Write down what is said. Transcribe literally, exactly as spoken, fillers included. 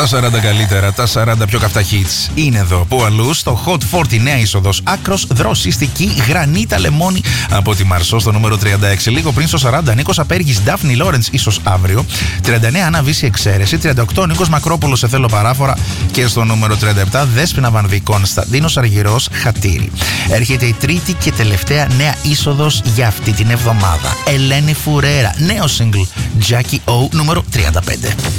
Τα σαράντα καλύτερα, τα σαράντα πιο καυτά hits είναι εδώ. Πού αλλού, στο Hot σαράντα, νέα είσοδος άκρος δροσιστική, Γρανίτα Λεμόνι από τη Μαρσό στο νούμερο τριάντα έξι. Λίγο πριν στο σαράντα, Νίκος Απέργης, Ντάφνη Λόρεντς, ίσως αύριο. τριάντα εννέα, Άννα Βύση, Εξαίρεση. τριάντα οκτώ, Νίκος Μακρόπουλος, Σε θέλω παράφορα. Και στο νούμερο τριάντα επτά, Δέσποινα Βανδύ, Κωνσταντίνος Αργυρός, Χατήρι. Έρχεται η τρίτη και τελευταία νέα είσοδος για αυτή την εβδομάδα. Ελένη Φουρέρα, νέο single, Jackie O, νούμερο τριάντα πέντε.